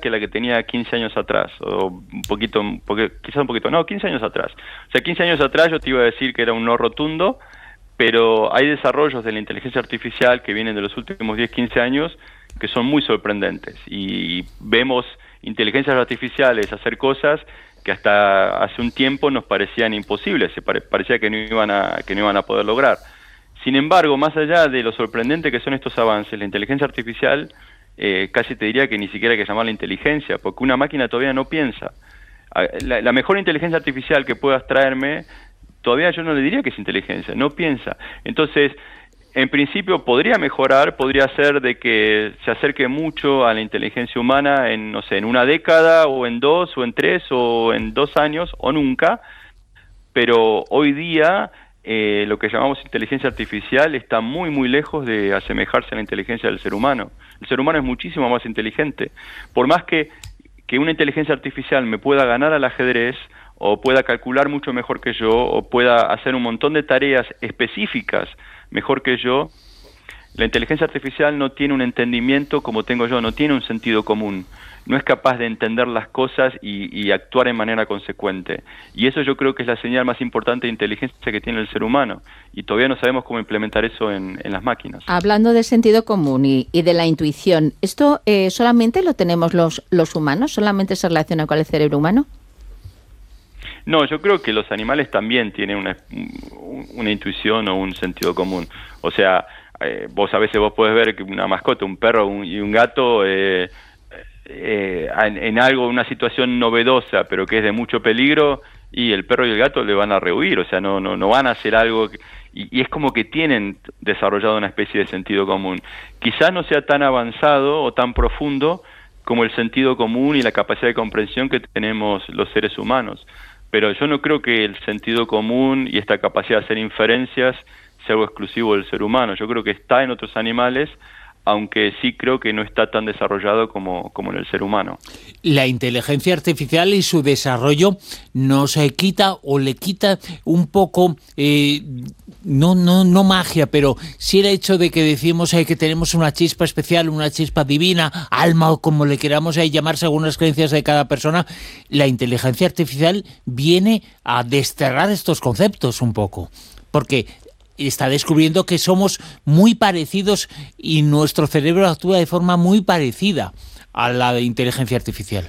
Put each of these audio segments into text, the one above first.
que la que tenía 15 años atrás, o quizás un poquito, no, 15 años atrás. O sea, 15 años atrás yo te iba a decir que era un no rotundo, pero hay desarrollos de la inteligencia artificial que vienen de los últimos 10, 15 años que son muy sorprendentes, y vemos inteligencias artificiales hacer cosas que hasta hace un tiempo nos parecían imposibles, parecía que no iban a poder lograr. Sin embargo, más allá de lo sorprendente que son estos avances, la inteligencia artificial, casi te diría que ni siquiera hay que llamarla inteligencia, porque una máquina todavía no piensa. La mejor inteligencia artificial que puedas traerme, todavía yo no le diría que es inteligencia, no piensa. Entonces, en principio podría mejorar, podría ser de que se acerque mucho a la inteligencia humana en, no sé, en una década, o en 2, o en 3, o en 2 años, o nunca, pero hoy día lo que llamamos inteligencia artificial está muy, muy lejos de asemejarse a la inteligencia del ser humano. El ser humano es muchísimo más inteligente. Por más que una inteligencia artificial me pueda ganar al ajedrez, o pueda calcular mucho mejor que yo, o pueda hacer un montón de tareas específicas mejor que yo, la inteligencia artificial no tiene un entendimiento como tengo yo, no tiene un sentido común, no es capaz de entender las cosas y actuar en manera consecuente. Y eso yo creo que es la señal más importante de inteligencia que tiene el ser humano, y todavía no sabemos cómo implementar eso en las máquinas. Hablando de sentido común y de la intuición, ¿esto solamente lo tenemos los humanos? ¿Solamente se relaciona con el cerebro humano? No, yo creo que los animales también tienen una intuición o un sentido común. O sea, vos a veces podés ver que una mascota, un perro y un gato, en algo, una situación novedosa, pero que es de mucho peligro, y el perro y el gato le van a rehuir. O sea, no van a hacer algo y es como que tienen desarrollado una especie de sentido común. Quizás no sea tan avanzado o tan profundo como el sentido común y la capacidad de comprensión que tenemos los seres humanos. Pero yo no creo que el sentido común y esta capacidad de hacer inferencias sea algo exclusivo del ser humano. Yo creo que está en otros animales, aunque sí creo que no está tan desarrollado como en el ser humano. La inteligencia artificial y su desarrollo nos quita o le quita un poco, no magia, pero sí el hecho de que decimos que tenemos una chispa especial, una chispa divina, alma, o como le queramos llamar según las creencias de cada persona. La inteligencia artificial viene a desterrar estos conceptos un poco, porque está descubriendo que somos muy parecidos y nuestro cerebro actúa de forma muy parecida a la de inteligencia artificial.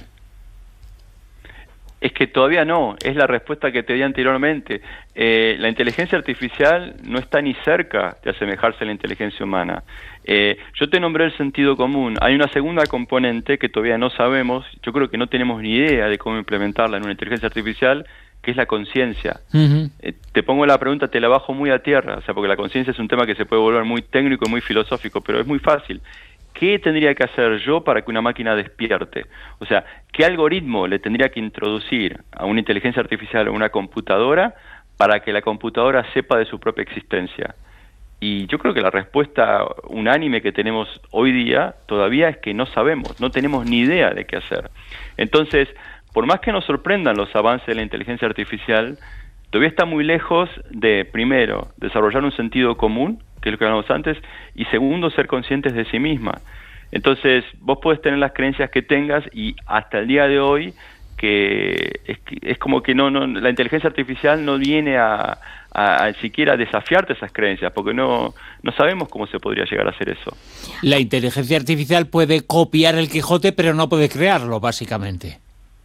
Es que todavía no, es la respuesta que te di anteriormente. La inteligencia artificial no está ni cerca de asemejarse a la inteligencia humana. Yo te nombré el sentido común. Hay una segunda componente que todavía no sabemos, yo creo que no tenemos ni idea de cómo implementarla en una inteligencia artificial, que es la conciencia. Uh-huh. Te pongo la pregunta, te la bajo muy a tierra, o sea, porque la conciencia es un tema que se puede volver muy técnico y muy filosófico, pero es muy fácil. ¿Qué tendría que hacer yo para que una máquina despierte? O sea, ¿qué algoritmo le tendría que introducir a una inteligencia artificial o una computadora para que la computadora sepa de su propia existencia? Y yo creo que la respuesta unánime que tenemos hoy día todavía es que no sabemos, no tenemos ni idea de qué hacer. Entonces, por más que nos sorprendan los avances de la inteligencia artificial, todavía está muy lejos de, primero, desarrollar un sentido común, que es lo que hablamos antes, y segundo, ser conscientes de sí misma. Entonces, vos podés tener las creencias que tengas, y hasta el día de hoy, que es como que la inteligencia artificial no viene a siquiera desafiarte esas creencias, porque no sabemos cómo se podría llegar a hacer eso. La inteligencia artificial puede copiar el Quijote, pero no puede crearlo, básicamente.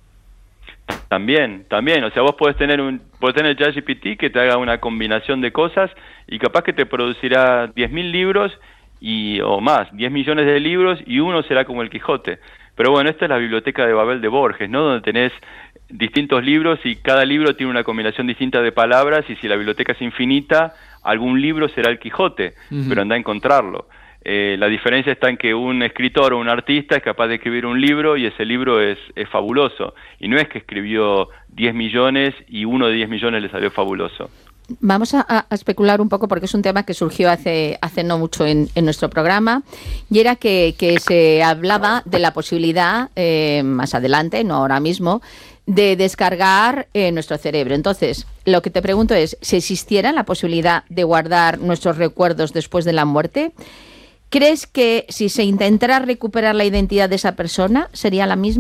También, o sea, vos podés tener el ChatGPT que te haga una combinación de cosas y capaz que te producirá 10.000 libros o más, 10 millones de libros, y uno será como el Quijote. Pero bueno, esta es la biblioteca de Babel de Borges, ¿no? Donde tenés distintos libros y cada libro tiene una combinación distinta de palabras, y si la biblioteca es infinita, algún libro será el Quijote, uh-huh. Pero anda a encontrarlo. La diferencia está en que un escritor o un artista es capaz de escribir un libro y ese libro es fabuloso. Y no es que escribió 10 millones y uno de 10 millones le salió fabuloso. Vamos a especular un poco, porque es un tema que surgió hace no mucho en nuestro programa, y era que se hablaba de la posibilidad, más adelante, no ahora mismo, de descargar nuestro cerebro. Entonces, lo que te pregunto es, si existiera la posibilidad de guardar nuestros recuerdos después de la muerte, ¿crees que si se intentara recuperar la identidad de esa persona sería la misma?